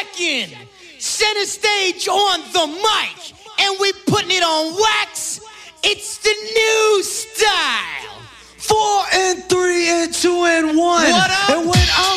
back in, center stage on the mic, and we putting it on wax. It's the new